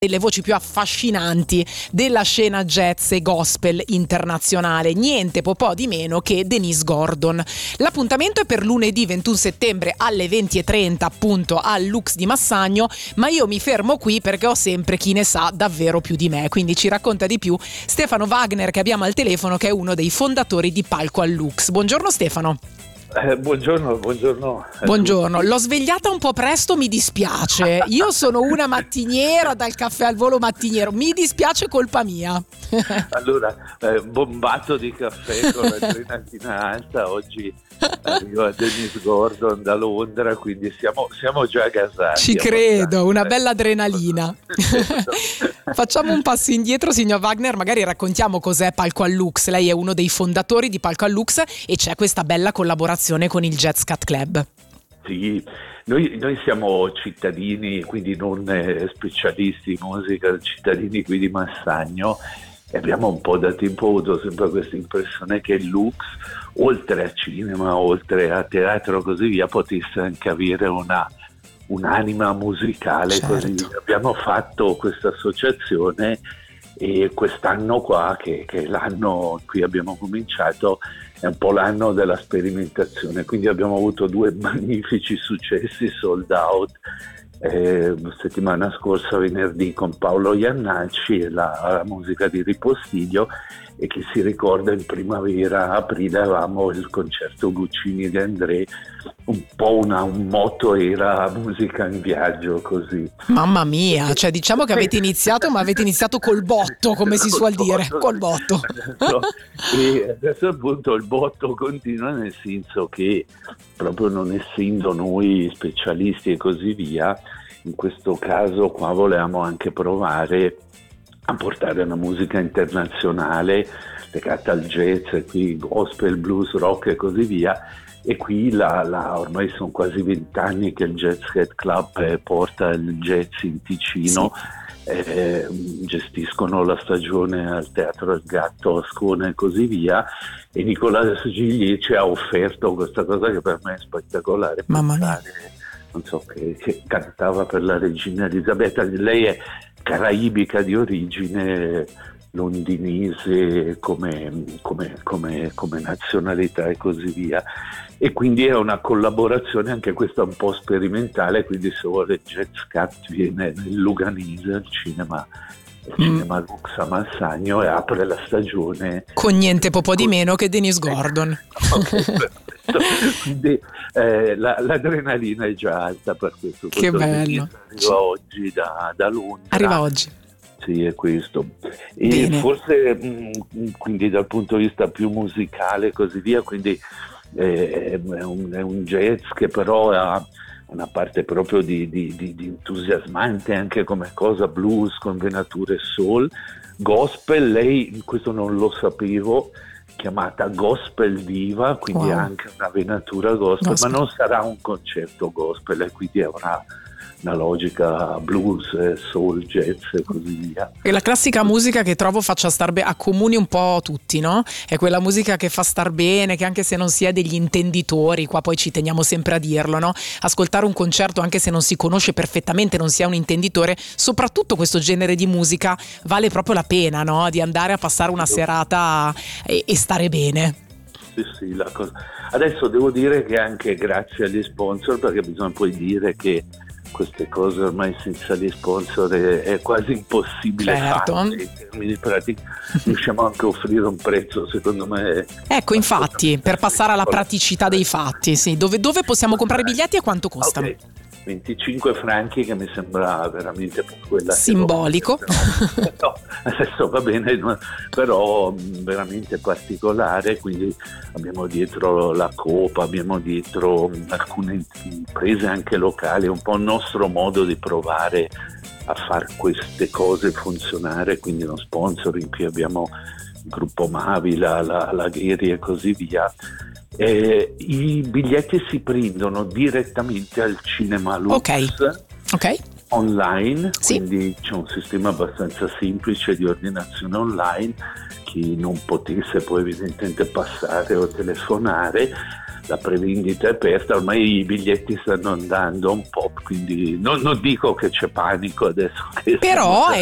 delle voci più affascinanti della scena jazz e gospel internazionale, niente po' di meno che Denise Gordon. L'appuntamento è per lunedì 21 settembre alle 20:30 appunto al Lux di Massagno, ma io mi fermo qui perché ho sempre chi ne sa davvero più di me, quindi ci racconta di più Stefano Wagner, che abbiamo al telefono, che è uno dei fondatori di Palco al Lux. Buongiorno Stefano. Buongiorno. Buongiorno, l'ho svegliata un po' presto, mi dispiace. Io sono una mattiniera dal caffè al volo mattiniero, mi dispiace, colpa mia. Allora, bombato di caffè con l'adrenalina alta, oggi arriva Denise Gordon da Londra, quindi siamo già gasati. Ci credo, una bella adrenalina. Facciamo un passo indietro, signor Wagner, magari raccontiamo cos'è Palco al Lux. Lei è uno dei fondatori di Palco al Lux e c'è questa bella collaborazione con il Jazz Cat Club. Sì, noi siamo cittadini, quindi non specialisti in musica, cittadini qui di Massagno, e abbiamo un po' da tempo avuto sempre questa impressione che il Lux, oltre a cinema, oltre a teatro e così via, potesse anche avere un'anima musicale. Certo. Così abbiamo fatto questa associazione e quest'anno qua, che è l'anno in cui abbiamo cominciato, è un po' l'anno della sperimentazione, quindi abbiamo avuto 2 magnifici successi sold out. Settimana scorsa venerdì con Paolo Iannacci e la musica di Ripostiglio, e chi si ricorda in primavera, aprile, avevamo il concerto Guccini di André, un po' un motto era musica in viaggio, così. Mamma mia, cioè diciamo che avete iniziato, ma avete iniziato col botto, come si suol dire, col botto. E adesso appunto il botto continua, nel senso che proprio non essendo noi specialisti e così via, in questo caso qua volevamo anche provare a portare una musica internazionale legata al jazz, qui gospel, blues, rock e così via. E qui ormai sono quasi 20 anni che il Jazz Cat Club porta il jazz in Ticino. Sì. Gestiscono la stagione al Teatro del Gatto, a Ascona e così via, e Nicola Gigli ci ha offerto questa cosa che per me è spettacolare. Mamma mia. Non so, che cantava per la regina Elisabetta. Lei è caraibica di origine, londinese come nazionalità e così via, e quindi è una collaborazione anche questa un po' sperimentale, quindi se vuole Jazz Cat viene nel Luganese, il cinema Lux a Massagno, e apre la stagione con niente po' di meno che Denise Gordon. Okay, quindi l'adrenalina è già alta per questo. Che bello. Arriva oggi da Londra. Arriva oggi. Sì, è questo. E bene. Forse quindi dal punto di vista più musicale e così via, quindi è un jazz che però ha una parte proprio di entusiasmante anche come cosa, blues con venature soul, gospel. Lei, questo non lo sapevo, chiamata Gospel Diva, quindi wow, ha anche una venatura gospel, ma non sarà un concerto gospel, e quindi è una logica blues, soul, jazz e così via. È la classica musica che trovo faccia star bene, accomuni un po' tutti, no? È quella musica che fa star bene, che anche se non si è degli intenditori, qua poi ci teniamo sempre a dirlo, no? Ascoltare un concerto anche se non si conosce perfettamente, non si è un intenditore, soprattutto questo genere di musica vale proprio la pena, no? Di andare a passare una serata e stare bene. Sì, la cosa. Adesso devo dire che anche grazie agli sponsor, perché bisogna poi dire che queste cose ormai senza gli sponsor è quasi impossibile, certo, farle in termini pratici. Riusciamo anche a offrire un prezzo, secondo me. Ecco, infatti, per passare alla praticità dei fatti, sì. Dove possiamo comprare i biglietti e quanto costano? Okay. 25 franchi, che mi sembra veramente quella simbolico. No, adesso va bene, però veramente particolare. Quindi abbiamo dietro la Coop, abbiamo dietro alcune imprese anche locali, un po' il nostro modo di provare a far queste cose funzionare, quindi uno sponsor in cui abbiamo il gruppo Mavi, la Gheri e così via. I biglietti si prendono direttamente al Cinema Lux, ok, online, sì. Quindi c'è un sistema abbastanza semplice di ordinazione online. Chi non potesse poi evidentemente passare o telefonare la prevendita è aperta, ormai i biglietti stanno andando un po', quindi non dico che c'è panico adesso che però